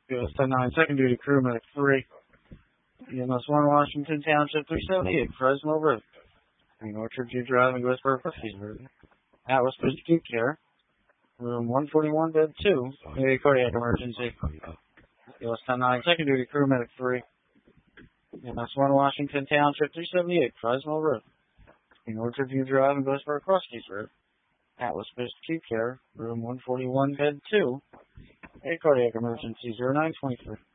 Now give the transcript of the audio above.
US 10-9, second duty crew, medic 3. EMS 1, Washington Township 378, Fresno Road. Green Orchard, View Drive, and Westboro, Road. Atlas Post-Acute Care. Room 141, bed 2. A cardiac emergency. US 10-9, second duty crew, medic 3. EMS 1, Washington Township 378, Fresno Road. Green Orchard, View Drive, and Westboro, Road. Atlas Post-Acute Care. Room 141, bed 2. A cardiac emergency 0923.